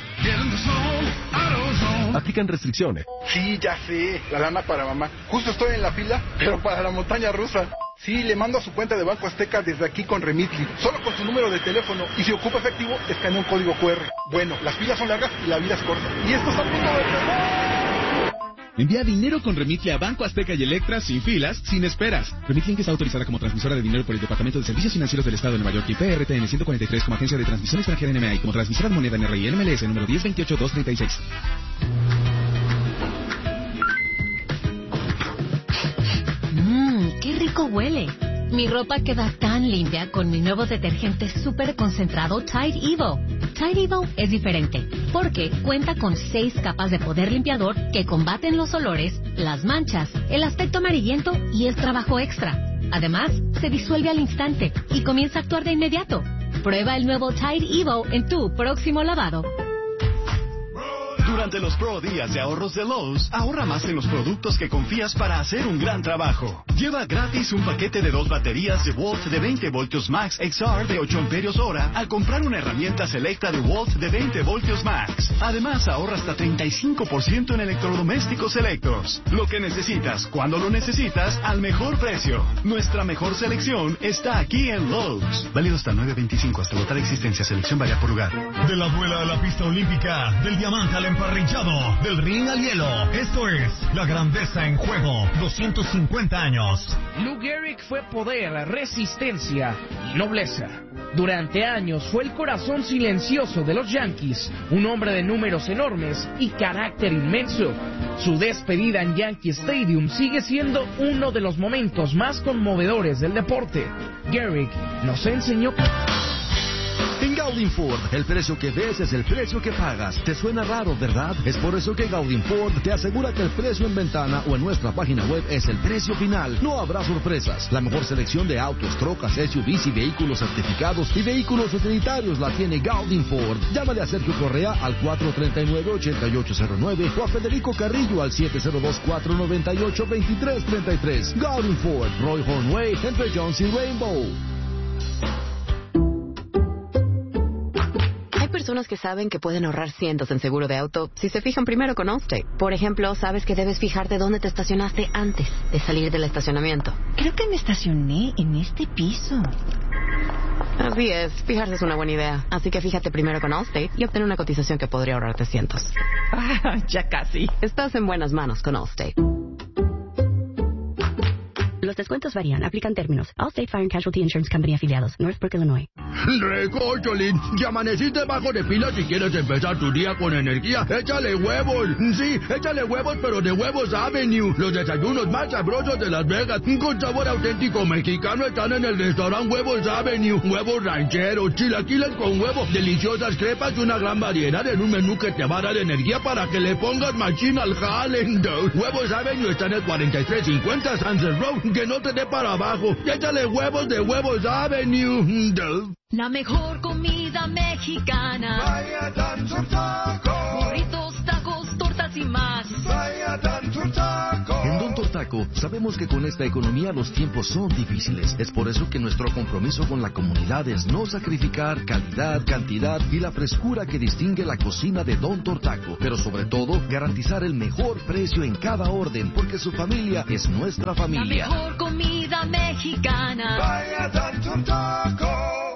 Aplican restricciones. Sí, ya sé, la lana para mamá. Justo estoy en la fila, pero para la montaña rusa. Sí, le mando a su cuenta de Banco Azteca desde aquí con Remitly, solo con su número de teléfono. Y si ocupa efectivo, escanea un código cu erre. Bueno, las filas son largas y la vida es corta. Y esto está a punto de empezar. Envía dinero con Remitly a Banco Azteca y Electra sin filas, sin esperas. Remitly está autorizada como transmisora de dinero por el Departamento de Servicios Financieros del Estado de Nueva York y P R T N ciento cuarenta y tres como agencia de transmisión extranjera N M A y como transmisora de moneda N R I N M L S número diez veintiocho dos treinta y seis. Mmm, qué rico huele. Mi ropa queda tan limpia con mi nuevo detergente súper concentrado Tide Evo. Tide Evo es diferente porque cuenta con seis capas de poder limpiador que combaten los olores, las manchas, el aspecto amarillento y el trabajo extra. Además, se disuelve al instante y comienza a actuar de inmediato. Prueba el nuevo Tide Evo en tu próximo lavado. Durante los Pro Días de Ahorros de Lowe's, ahorra más en los productos que confías para hacer un gran trabajo. Lleva gratis un paquete de dos baterías de Volt de veinte voltios Max X R de ocho amperios hora al comprar una herramienta selecta de Volt de veinte voltios Max. Además, ahorra hasta treinta y cinco por ciento en electrodomésticos selectos. Lo que necesitas, cuando lo necesitas, al mejor precio. Nuestra mejor selección está aquí en Lowe's. Válido hasta nueve veinticinco, hasta agotar existencia. Selección varía por lugar. De la duela a la pista olímpica, del diamante al emparrillado, del ring al hielo. Esto es la grandeza en juego. doscientos cincuenta años. Lou Gehrig fue poder, resistencia y nobleza. Durante años fue el corazón silencioso de los Yankees, un hombre de números enormes y carácter inmenso. Su despedida en Yankee Stadium sigue siendo uno de los momentos más conmovedores del deporte. Gehrig nos enseñó... En Gaudin Ford, el precio que ves es el precio que pagas. ¿Te suena raro, verdad? Es por eso que Gaudin Ford te asegura que el precio en ventana o en nuestra página web es el precio final. No habrá sorpresas. La mejor selección de autos, trocas, S U Vs y vehículos certificados y vehículos utilitarios la tiene Gaudin Ford. Llámale a Sergio Correa al cuatro tres nueve, ocho ocho cero nueve o a Federico Carrillo al siete cero dos, cuatro nueve ocho, dos tres tres tres. Gaudin Ford, Roy Hornway, entre Jones y Rainbow. personas que saben que pueden ahorrar cientos en seguro de auto si se fijan primero con Allstate. Por ejemplo, sabes que debes fijarte dónde te estacionaste antes de salir del estacionamiento. Creo que me estacioné en este piso. Así es, fijarse es una buena idea. Así que fíjate primero con Allstate y obtén una cotización que podría ahorrarte cientos. Ah, ya casi. Estás en buenas manos con Allstate. Los descuentos varían. Aplican términos. Allstate Fire and Casualty Insurance Company afiliados. Northbrook, Illinois. Recocholín, ya amaneciste bajo de pila si quieres empezar tu día con energía. Échale huevos. Sí, échale huevos, pero de Huevos Avenue. Los desayunos más sabrosos de Las Vegas, con sabor auténtico mexicano, están en el restaurante Huevos Avenue. Huevos rancheros, chilaquiles con huevo, deliciosas crepas y una gran variedad en un menú que te va a dar energía para que le pongas machín al jale. Huevos Avenue está en el cuarenta y tres cincuenta Sunset Road. Que no te dé para abajo. Échale huevos de Huevos Avenue. La mejor comida mexicana. Vaya Dancer Taco. Burritos, tacos, tortas y más. Vaya Dancer Taco. En Don Tortaco sabemos que con esta economía los tiempos son difíciles. Es por eso que nuestro compromiso con la comunidad es no sacrificar calidad, cantidad y la frescura que distingue la cocina de Don Tortaco. Pero sobre todo, garantizar el mejor precio en cada orden, porque su familia es nuestra familia. La mejor comida mexicana. Vaya Dancer Taco.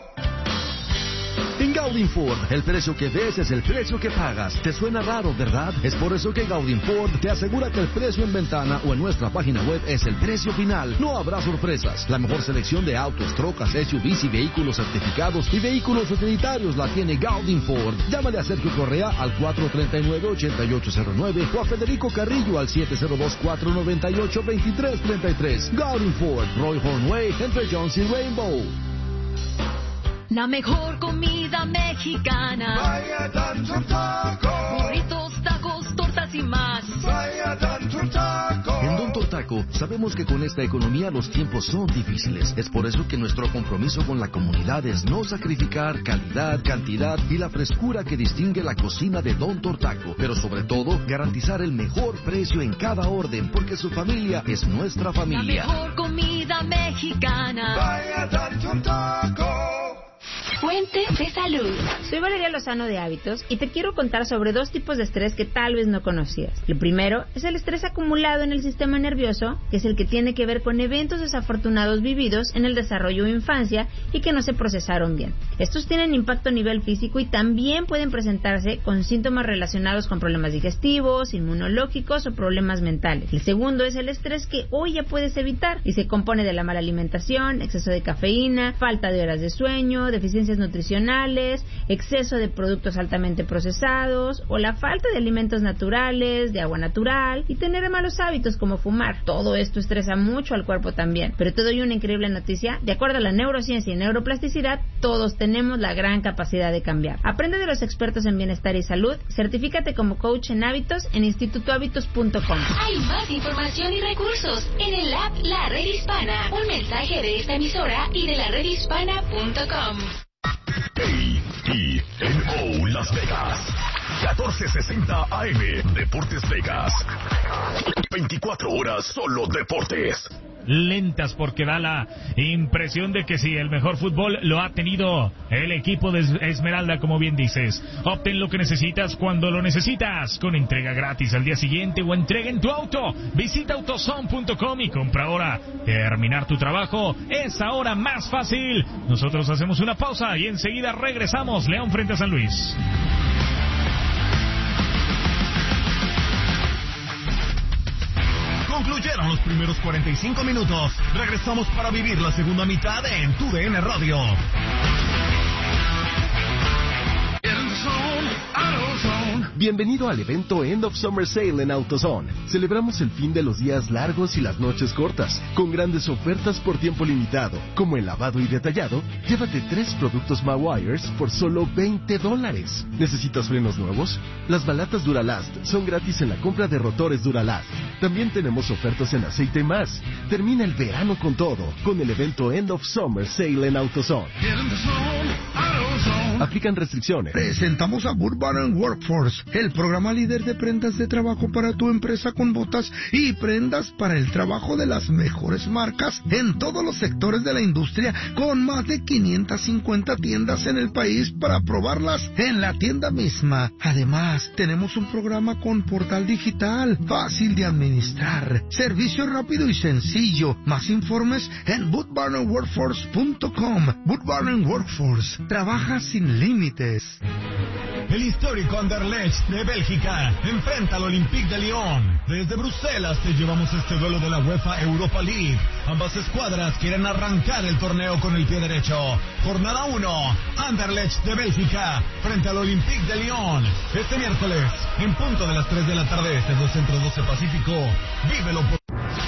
En Gaudin Ford, el precio que ves es el precio que pagas. ¿Te suena raro, verdad? Es por eso que Gaudin Ford te asegura que el precio en ventana o en nuestra página web es el precio final. No habrá sorpresas. La mejor selección de autos, trocas, S U Vs y vehículos certificados y vehículos utilitarios la tiene Gaudin Ford. Llámale a Sergio Correa al cuatro tres nueve, ocho ocho cero nueve o a Federico Carrillo al siete cero dos, cuatro nueve ocho, dos tres tres tres. Gaudin Ford, Roy Hornway, entre Jones y Rainbow. La mejor comida mexicana. Vaya Dancer Taco. Burritos, tacos, tortas y más. Vaya Dancer Taco. En Don Tortaco sabemos que con esta economía los tiempos son difíciles. Es por eso que nuestro compromiso con la comunidad es no sacrificar calidad, cantidad y la frescura que distingue la cocina de Don Tortaco. Pero sobre todo, garantizar el mejor precio en cada orden, porque su familia es nuestra familia. La mejor comida mexicana. Vaya Dancer Taco. Fuente de salud. Soy Valeria Lozano de Hábitos y te quiero contar sobre dos tipos de estrés que tal vez no conocías. El primero es el estrés acumulado en el sistema nervioso, que es el que tiene que ver con eventos desafortunados vividos en el desarrollo o infancia y que no se procesaron bien. Estos tienen impacto a nivel físico y también pueden presentarse con síntomas relacionados con problemas digestivos, inmunológicos o problemas mentales. El segundo es el estrés que hoy ya puedes evitar y se compone de la mala alimentación, exceso de cafeína, falta de horas de sueño, deficiencias nutricionales, exceso de productos altamente procesados o la falta de alimentos naturales, de agua natural y tener malos hábitos como fumar. Todo esto estresa mucho al cuerpo también. Pero te doy una increíble noticia. De acuerdo a la neurociencia y neuroplasticidad, todos tenemos la gran capacidad de cambiar. Aprende de los expertos en bienestar y salud. Certifícate como coach en hábitos en instituto hábitos punto com. Hay más información y recursos en el app La Red Hispana. Un mensaje de esta emisora y de la red hispana punto com. A T N O Las Vegas, catorce sesenta A M, Deportes Vegas. veinticuatro horas solo deportes. Lentas porque da la impresión de que sí, el mejor fútbol lo ha tenido el equipo de Esmeralda, como bien dices. Obtén lo que necesitas cuando lo necesitas, con entrega gratis al día siguiente o entrega en tu auto. Visita autozone punto com y compra ahora. Terminar tu trabajo es ahora más fácil. Nosotros hacemos una pausa y enseguida regresamos. León frente a San Luis. Concluyeron los primeros cuarenta y cinco minutos. Regresamos para vivir la segunda mitad en Tu D N Radio. Bienvenido al evento End of Summer Sale en AutoZone. Celebramos el fin de los días largos y las noches cortas, con grandes ofertas por tiempo limitado, como el lavado y detallado. Llévate tres productos Mawires por solo veinte dólares. ¿Necesitas frenos nuevos? Las balatas Duralast son gratis en la compra de rotores Duralast. También tenemos ofertas en aceite más. Termina el verano con todo, con el evento End of Summer Sale en AutoZone. Aplican restricciones. Presentamos a Burban Workforce, el programa líder de prendas de trabajo para tu empresa con botas y prendas para el trabajo de las mejores marcas en todos los sectores de la industria, con más de quinientas cincuenta tiendas en el país para probarlas en la tienda misma. Además, tenemos un programa con portal digital, fácil de administrar, servicio rápido y sencillo. Más informes en boot barn workforce punto com. Boot Barn Workforce, trabaja sin límites. El histórico Anderlecht de Bélgica enfrenta al Olympique de Lyon. Desde Bruselas te llevamos este duelo de la UEFA Europa League. Ambas escuadras quieren arrancar el torneo con el pie derecho. Jornada uno, Anderlecht de Bélgica frente al Olympique de Lyon. Este miércoles, en punto de las tres de la tarde, desde dos Centro doce Pacífico. Vívelo por...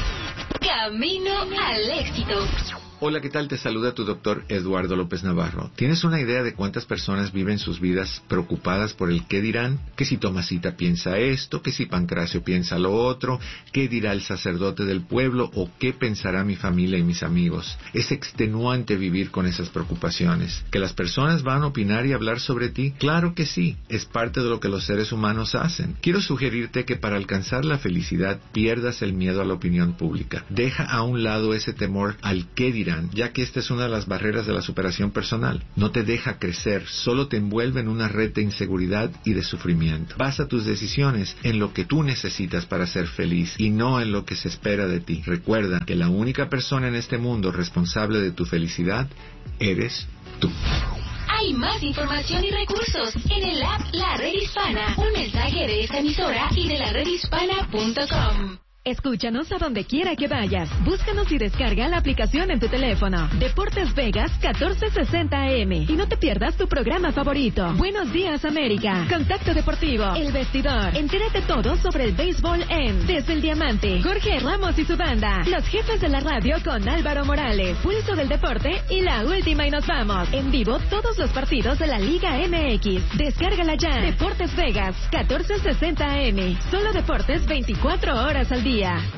Camino al éxito. Hola, ¿qué tal? Te saluda tu doctor Eduardo López Navarro. ¿Tienes una idea de cuántas personas viven sus vidas preocupadas por el qué dirán? Que si Tomasita piensa esto, que si Pancracio piensa lo otro, qué dirá el sacerdote del pueblo o qué pensará mi familia y mis amigos. Es extenuante vivir con esas preocupaciones. ¿Que las personas van a opinar y hablar sobre ti? Claro que sí, es parte de lo que los seres humanos hacen. Quiero sugerirte que para alcanzar la felicidad pierdas el miedo a la opinión pública. Deja a un lado ese temor al qué dirán, ya que esta es una de las barreras de la superación personal. No te deja crecer, solo te envuelve en una red de inseguridad y de sufrimiento. Basa tus decisiones en lo que tú necesitas para ser feliz y no en lo que se espera de ti. Recuerda que la única persona en este mundo responsable de tu felicidad eres tú. Hay más información y recursos en el app La Red Hispana. Un mensaje de esta emisora y de la red hispana punto com. Escúchanos a donde quiera que vayas. Búscanos y descarga la aplicación en tu teléfono. Deportes Vegas catorce sesenta A M. Y no te pierdas tu programa favorito. Buenos días, América. Contacto Deportivo. El Vestidor. Entérate todo sobre el béisbol en Desde el Diamante. Jorge Ramos y su banda. Los jefes de la radio con Álvaro Morales. Pulso del Deporte y la última y nos vamos. En vivo todos los partidos de la Liga M X. Descárgala ya. Deportes Vegas catorce sesenta A M. Solo deportes veinticuatro horas al día.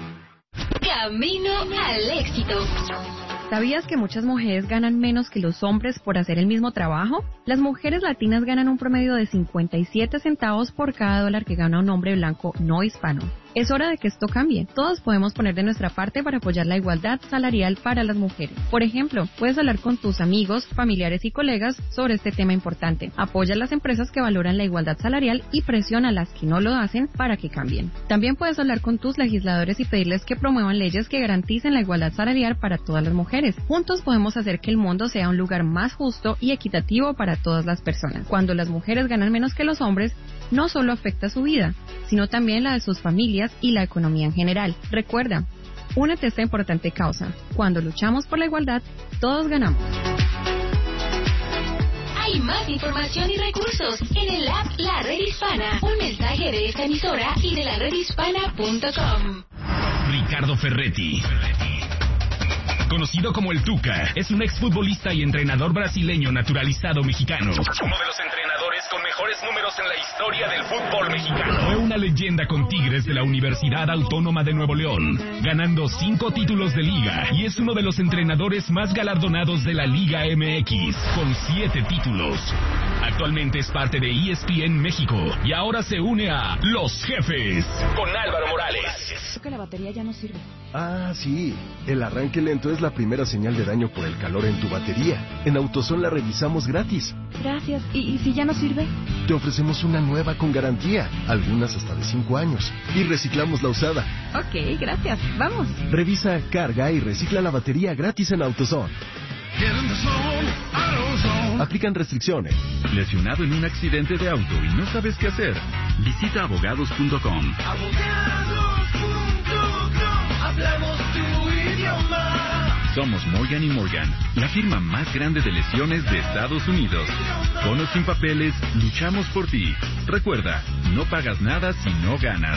Camino al éxito. ¿Sabías que muchas mujeres ganan menos que los hombres por hacer el mismo trabajo? Las mujeres latinas ganan un promedio de cincuenta y siete centavos por cada dólar que gana un hombre blanco no hispano. Es hora de que esto cambie. Todos podemos poner de nuestra parte para apoyar la igualdad salarial para las mujeres. Por ejemplo, puedes hablar con tus amigos, familiares y colegas sobre este tema importante. Apoya a las empresas que valoran la igualdad salarial y presiona a las que no lo hacen para que cambien. También puedes hablar con tus legisladores y pedirles que promuevan leyes que garanticen la igualdad salarial para todas las mujeres. Juntos podemos hacer que el mundo sea un lugar más justo y equitativo para todas las personas. Cuando las mujeres ganan menos que los hombres, no solo afecta su vida, sino también la de sus familias y la economía en general. Recuerda, únete a esta importante causa. Cuando luchamos por la igualdad, todos ganamos. Hay más información y recursos en el app La Red Hispana. Un mensaje de esta emisora y de la red hispana punto com. Ricardo Ferretti, conocido como el Tuca, es un exfutbolista y entrenador brasileño naturalizado mexicano. Uno de los entrenadores con mejores números en la historia del fútbol mexicano. Fue una leyenda con Tigres de la Universidad Autónoma de Nuevo León, ganando cinco títulos de liga, y es uno de los entrenadores más galardonados de la Liga M X, con siete títulos. Actualmente es parte de E S P N México y ahora se une a Los Jefes con Álvaro Morales. Creo que la batería ya no sirve. Ah, sí. El arranque lento es la primera señal de daño por el calor en tu batería. En AutoZone la revisamos gratis. Gracias. ¿Y, y si ya no sirve? Te ofrecemos una nueva con garantía, algunas hasta de cinco años. Y reciclamos la usada. Ok, gracias. Vamos. Revisa, carga y recicla la batería gratis en AutoZone. Aplican restricciones. ¿Lesionado en un accidente de auto y no sabes qué hacer? Visita abogados punto com. Abogados punto com. Hablamos tu idioma. Somos Morgan y Morgan, la firma más grande de lesiones de Estados Unidos. Con o sin papeles, luchamos por ti. Recuerda, no pagas nada si no ganas.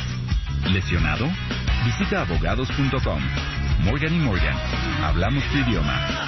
¿Lesionado? Visita abogados punto com. Morgan y Morgan. Hablamos tu idioma.